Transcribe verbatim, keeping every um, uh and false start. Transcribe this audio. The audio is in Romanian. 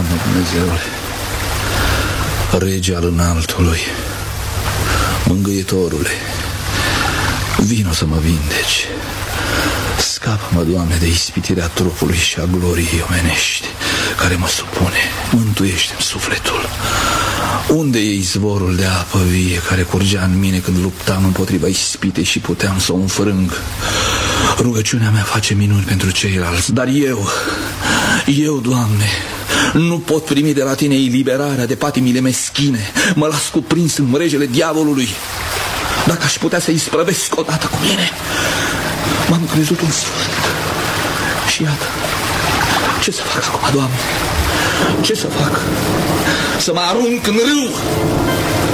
Doamne Dumnezeule, Rege al înaltului, Mângâietorule, vino să mă vindeci. Scapă-mă, Doamne, de ispitirea trupului și a gloriei omenești care mă supune. Mântuiește-mi sufletul. Unde e izvorul de apă vie care curgea în mine când luptam împotriva ispitei și puteam să o înfrâng? Rugăciunea mea face minuni pentru ceilalți, dar eu, eu, Doamne, nu pot primi de la Tine eliberarea de patimile meschine. Mă las cuprins în mrejele diavolului. Dacă aș putea să-i isprăvesc odată cu mine. M-am crezut un sfânt. Și iată, ce să fac acum, Doamne? Ce să fac? Să mă arunc în râu?